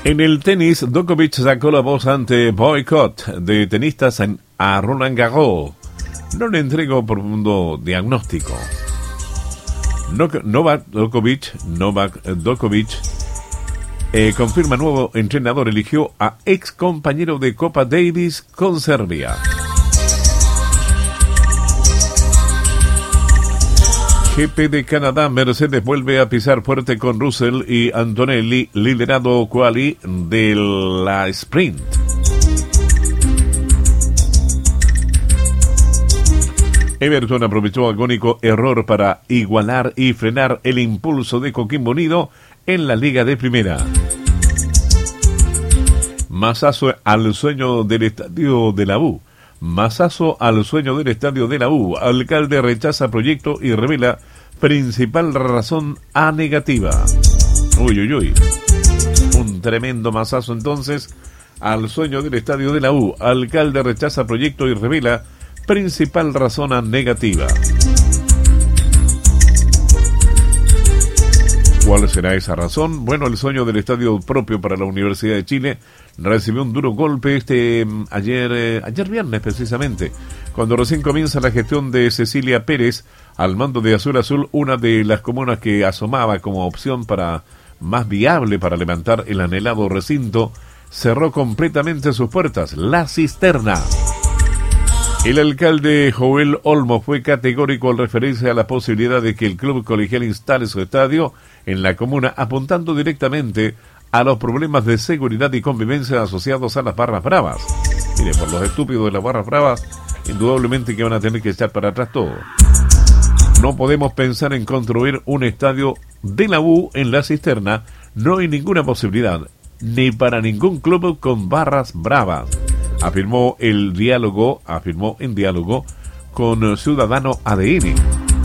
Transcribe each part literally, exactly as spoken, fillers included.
En el tenis, Djokovic sacó la voz ante boicot de tenistas en, a Roland Garros. No le entrego profundo diagnóstico. No, Novak Djokovic, Novak Djokovic eh, confirma nuevo entrenador, eligió a ex compañero de Copa Davis con Serbia. G P de Canadá, Mercedes vuelve a pisar fuerte con Russell y Antonelli, liderado quali de la sprint. Everton aprovechó agónico error para igualar y frenar el impulso de Coquimbo Unido en la Liga de Primera. Masazo al sueño del estadio de la U. Masazo al sueño del estadio de la U. Alcalde rechaza proyecto y revela principal razón A negativa. Uy, uy, uy. Un tremendo masazo entonces al sueño del estadio de la U. Alcalde rechaza proyecto y revela principal razón A negativa. ¿Cuál será esa razón? Bueno, el sueño del estadio propio para la Universidad de Chile recibió un duro golpe este ayer, eh, ayer viernes precisamente, cuando recién comienza la gestión de Cecilia Pérez al mando de Azul Azul, una de las comunas que asomaba como opción para más viable para levantar el anhelado recinto, cerró completamente sus puertas, La Cisterna. El alcalde Joel Olmo fue categórico al referirse a la posibilidad de que el club colegial instale su estadio en la comuna, apuntando directamente a los problemas de seguridad y convivencia asociados a las barras bravas. Mire, por los estúpidos de las barras bravas, indudablemente que van a tener que echar para atrás todo. No podemos pensar en construir un estadio de la U en La Cisterna, no hay ninguna posibilidad, ni para ningún club con barras bravas. Afirmó el diálogo, afirmó en diálogo con Ciudadano A D N.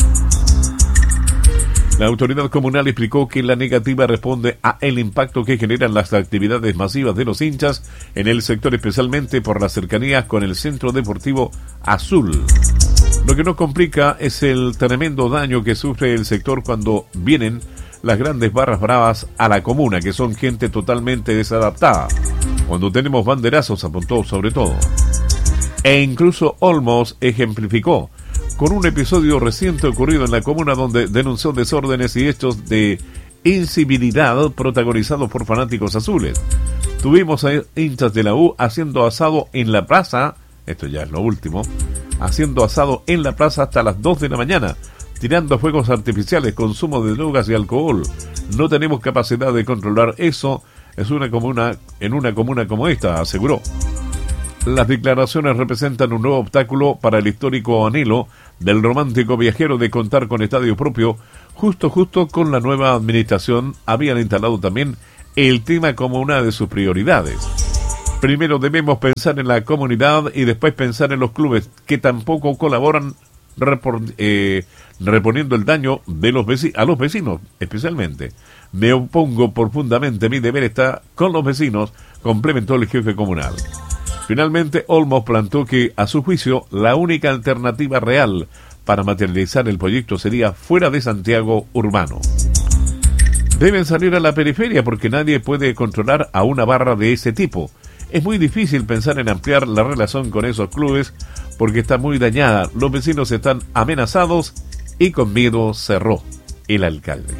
La autoridad comunal explicó que la negativa responde a el impacto que generan las actividades masivas de los hinchas en el sector, especialmente por la cercanía con el Centro Deportivo Azul. Lo que nos complica es el tremendo daño que sufre el sector cuando vienen las grandes barras bravas a la comuna, que son gente totalmente desadaptada. Cuando tenemos banderazos, apuntó sobre todo. E incluso Olmos ejemplificó con un episodio reciente ocurrido en la comuna donde denunció desórdenes y hechos de incivilidad protagonizados por fanáticos azules. Tuvimos a hinchas de la U haciendo asado en la plaza, esto ya es lo último, haciendo asado en la plaza hasta las dos de la mañana, tirando fuegos artificiales, consumo de drogas y alcohol. No tenemos capacidad de controlar eso. Es una comuna, en una comuna como esta, aseguró. Las declaraciones representan un nuevo obstáculo para el histórico anhelo del romántico viajero de contar con estadio propio. Justo, justo con la nueva administración habían instalado también el tema como una de sus prioridades. Primero debemos pensar en la comunidad y después pensar en los clubes que tampoco colaboran repor- eh, reponiendo el daño de los veci- a los vecinos, especialmente. Me opongo profundamente, mi deber está con los vecinos, complementó el jefe comunal. Finalmente, Olmos planteó que, a su juicio, la única alternativa real para materializar el proyecto sería fuera de Santiago urbano. Deben salir a la periferia porque nadie puede controlar a una barra de ese tipo. Es muy difícil pensar en ampliar la relación con esos clubes porque está muy dañada, los vecinos están amenazados y con miedo, cerró el alcalde.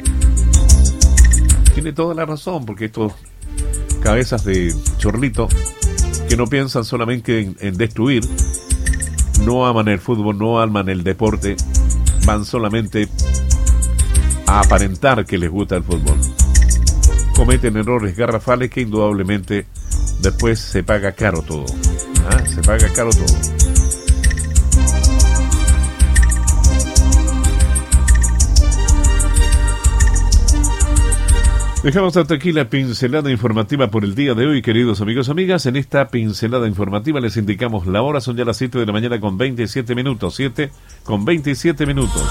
Tiene toda la razón, porque estos cabezas de chorlito que no piensan solamente en, en destruir, no aman el fútbol, no aman el deporte, van solamente a aparentar que les gusta el fútbol. Cometen errores garrafales que indudablemente después se paga caro todo. ¿Ah? Se paga caro todo. Dejamos hasta aquí la pincelada informativa por el día de hoy, queridos amigos y amigas. En esta pincelada informativa les indicamos la hora, son ya las siete de la mañana con veintisiete minutos, siete con veintisiete minutos.